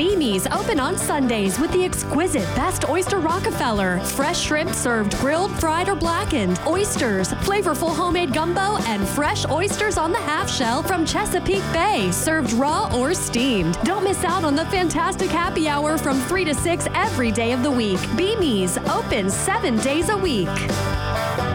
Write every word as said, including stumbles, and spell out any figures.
Beanie's open on Sundays with the exquisite Best Oyster Rockefeller. Fresh shrimp served grilled, fried, or blackened. Oysters, flavorful homemade gumbo, and fresh oysters on the half shell from Chesapeake Bay, served raw or steamed. Don't miss out on the fantastic happy hour from three to six every day of the week. Beanie's open seven days a week.